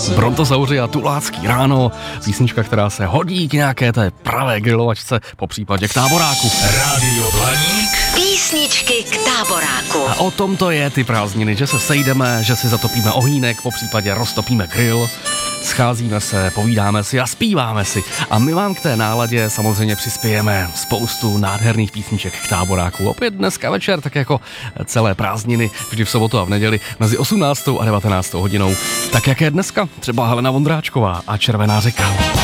Brontosauři a Tulácký ráno, písnička, která se hodí k nějaké té pravé grilovačce, po případě k táboráku. Rádio Blaník. Písničky k táboráku. A o tom to je ty prázdniny, že se sejdeme, že si zatopíme ohýnek, po případě roztopíme grill, scházíme se, povídáme si a zpíváme si. A my vám k té náladě samozřejmě přispějeme spoustu nádherných písniček k táboráku. Opět dneska večer, tak jako celé prázdniny, vždy v sobotu a v neděli mezi 18. a 19. hodinou. Tak jak je dneska? Třeba Helena Vondráčková a Červená řeka.